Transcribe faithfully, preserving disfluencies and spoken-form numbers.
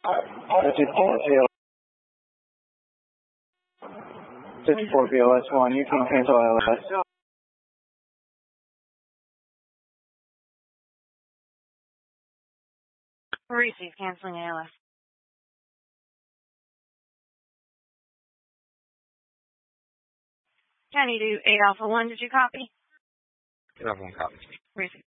fifty-four B L S one, you can cancel L S. Receive, canceling A L S. Can you do eight Alpha one, did you copy? eight Alpha one copy. Receive.